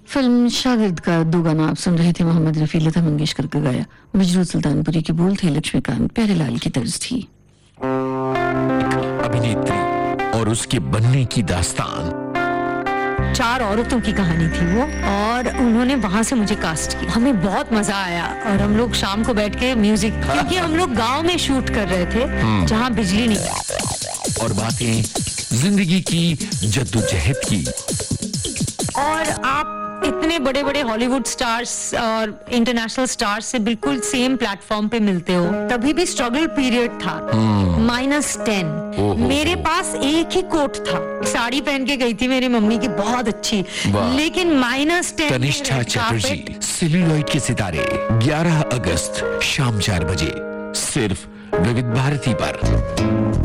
Film शागिर्द का दो गाना आप सुन रहे थे। मोहम्मद रफी, लता मंगेशकर का गाया, मजरू सुल्तानपुरी के बोल थे, लक्ष्मीकांत प्यारेलाल की तर्ज थी। अभिनेत्री और उसके बनने की दास्तान। 4 औरतों की कहानी थी वो, और उन्होंने वहां से मुझे कास्ट किया। हमें बहुत मजा आया, और हम लोग शाम को बैठ के म्यूजिक, क्योंकि हम लोग गांव में शूट कर रहे थे जहां बिजली नहीं। और बातें जिंदगी की जद्दोजहद की। और आप इतने बड़े बड़े हॉलीवुड स्टार्स और इंटरनेशनल स्टार्स से बिल्कुल सेम प्लेटफॉर्म पे मिलते हो। तभी भी स्ट्रगल पीरियड था। -10 मेरे पास एक ही कोट था, साड़ी पहन के गई थी मेरी मम्मी की, बहुत अच्छी, लेकिन -10। तनिष्ठा चटर्जी, सेल्यूलॉइड के सितारे, 11 अगस्त शाम 4 बजे, सिर्फ विविध भारती पर।